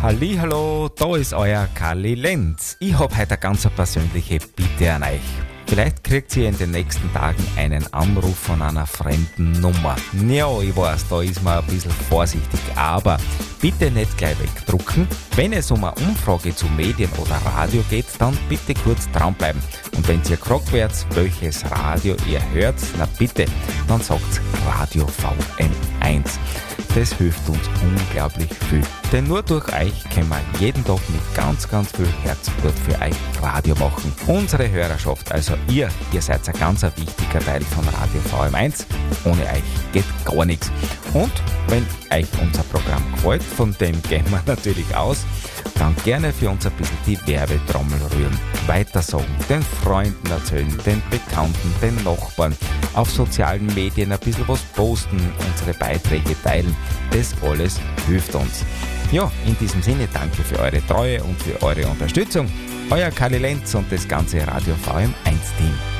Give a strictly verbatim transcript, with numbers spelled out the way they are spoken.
Hallihallo, da ist euer Kalli Lenz. Ich hab heute eine ganz persönliche Bitte an euch. Vielleicht kriegt ihr in den nächsten Tagen einen Anruf von einer fremden Nummer. Ja, ich weiß, da ist man ein bisschen vorsichtig, aber bitte nicht gleich wegdrucken. Wenn es um eine Umfrage zu Medien oder Radio geht, dann bitte kurz dranbleiben. Und wenn ihr gefragt werdet, welches Radio ihr hört, na bitte, dann sagt's Radio V M eins. Das hilft uns unglaublich viel. Denn nur durch euch können wir jeden Tag mit ganz, ganz viel Herzblut für euch Radio machen. Unsere Hörerschaft, also ihr, ihr seid ein ganz wichtiger Teil von Radio V M eins. Ohne euch geht gar nichts. Und wenn euch unser Programm gefällt, von dem gehen wir natürlich aus, dann gerne für uns ein bisschen die Werbetrommel rühren. Weitersagen, den Freunden erzählen, den Bekannten, den Nachbarn, auf sozialen Medien ein bisschen was posten, unsere Beiträge teilen. Das alles hilft uns. Ja, in diesem Sinne danke für eure Treue und für eure Unterstützung. Euer Kalli Lenz und das ganze Radio V M eins Team.